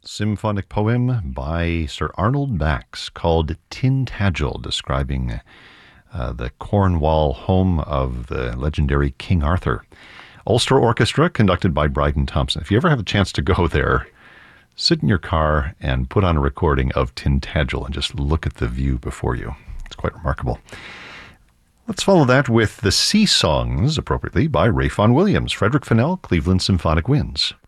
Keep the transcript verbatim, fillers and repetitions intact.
Symphonic poem by Sir Arnold Bax called Tintagel, describing uh, the Cornwall home of the legendary King Arthur. Ulster Orchestra, conducted by Bryden Thompson. If you ever have a chance to go there, sit in your car and put on a recording of Tintagel and just look at the view before you. It's quite remarkable. Let's follow that with the Sea Songs, appropriately, by Ray Vaughan Williams, Frederick Fennell, Cleveland Symphonic Winds.